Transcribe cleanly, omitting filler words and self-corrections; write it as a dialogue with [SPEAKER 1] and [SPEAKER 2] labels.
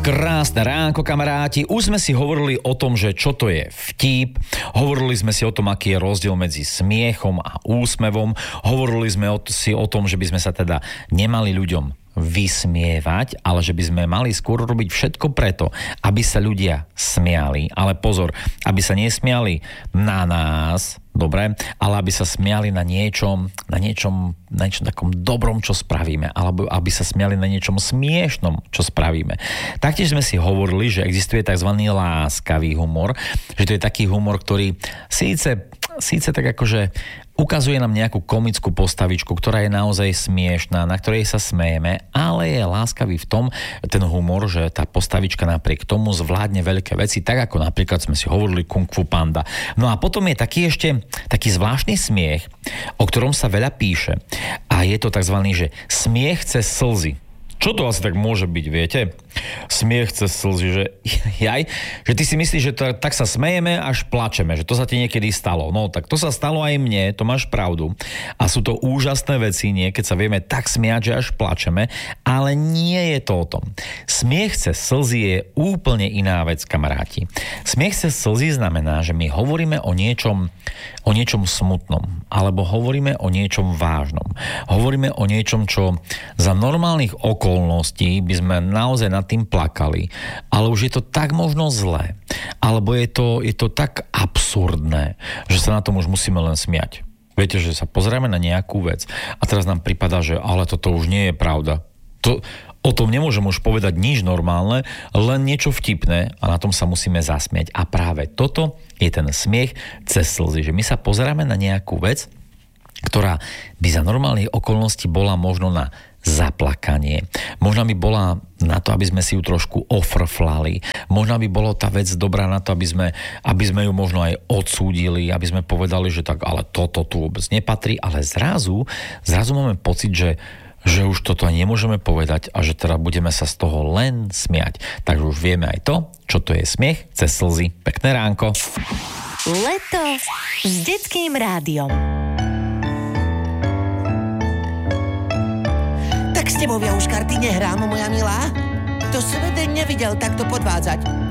[SPEAKER 1] Krásne ránko, kamaráti. Už sme si hovorili o tom, že čo to je vtip. Hovorili sme si o tom, aký je rozdiel medzi smiechom a úsmevom. Hovorili sme si o tom, že by sme sa teda nemali ľuďom vysmievať, ale že by sme mali skôr robiť všetko preto, aby sa ľudia smiali. Ale pozor, aby sa nesmiali na nás, dobre, ale aby sa smiali na niečom takom dobrom, čo spravíme, alebo aby sa smiali na niečom smiešnom, čo spravíme. Taktiež sme si hovorili, že existuje tzv. Láskavý humor, že to je taký humor, ktorý síce tak akože ukazuje nám nejakú komickú postavičku, ktorá je naozaj smiešná, na ktorej sa smejeme, ale je láskavý v tom, ten humor, že tá postavička napriek tomu zvládne veľké veci, tak ako napríklad sme si hovorili Kung Fu Panda. No a potom je taký zvláštny smiech, o ktorom sa veľa píše. A je to takzvaný, že smiech cez slzy. Čo to asi tak môže byť, viete? Smiech cez slzy, že ty si myslíš, že tak sa smejeme, až plačeme, že to sa ti niekedy stalo. No, tak to sa stalo aj mne, to máš pravdu. A sú to úžasné veci, nie? Keď sa vieme tak smiať, že až plačeme, ale nie je to o tom. Smiech cez slzy je úplne iná vec, kamaráti. Smiech cez slzy znamená, že my hovoríme o niečom smutnom, alebo hovoríme o niečom vážnom. Hovoríme o niečom, čo za normálnych okolností by sme naozaj nad tým plakali, ale už je to tak možno zlé, alebo je to tak absurdné, že sa na tom už musíme len smiať. Viete, že sa pozrieme na nejakú vec a teraz nám pripadá, že ale toto už nie je pravda. O tom nemôžem už povedať nič normálne, len niečo vtipné a na tom sa musíme zasmiať. A práve toto je ten smiech cez slzy, že my sa pozeráme na nejakú vec, ktorá by za normálnych okolností bola možno na zaplakanie. Možno by bola na to, aby sme si ju trošku ofrflali. Možno by bolo tá vec dobrá na to, aby sme ju možno aj odsúdili, aby sme povedali, že tak, ale toto tu vôbec nepatrí, ale zrazu máme pocit, že už toto nemôžeme povedať a že teda budeme sa z toho len smiať. Takže už vieme aj to, čo to je smiech cez slzy. Pekné ránko.
[SPEAKER 2] Leto s detským rádiom.
[SPEAKER 3] Tak s tebou ja už karty nehrám, moja milá. To svet nevidel takto podvádzať.